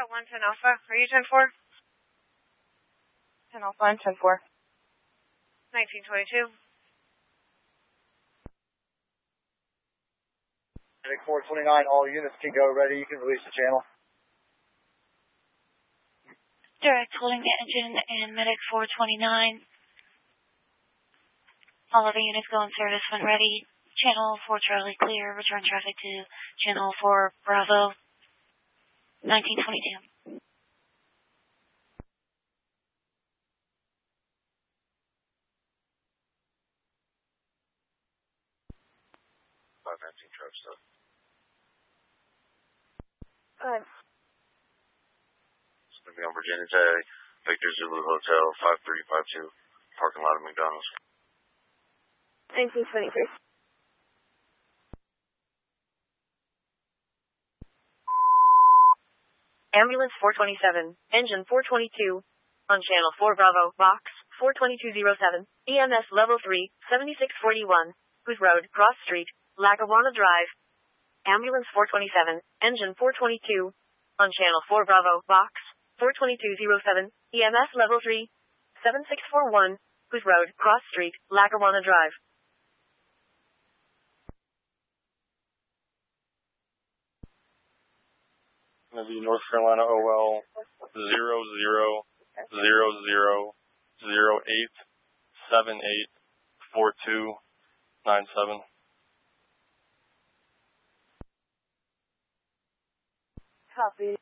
10 Alpha. Are you 10-4? 10 Alpha and 10-4. 1922. Medic 429, all units can go ready. You can release the channel. Direct holding the engine and Medic 429. All of the units go in service when ready. Channel 4 Charlie clear. Return traffic to Channel 4 Bravo. 1922. Truck stuff. It's going to be on Virginia Tech, Victor Zulu Hotel, 5352, parking lot of McDonald's. 1923. Ambulance 427, engine 422, on Channel 4 Bravo, box 42207, EMS level 3, 7641, Who's Road, Cross Street, Lackawanna Drive. Ambulance 427, engine 422, on Channel 4 Bravo, box 42207, EMS level 3, 7641, Who's Road, Cross Street, Lackawanna Drive. Going to be North Carolina OL 000008784297. Copy.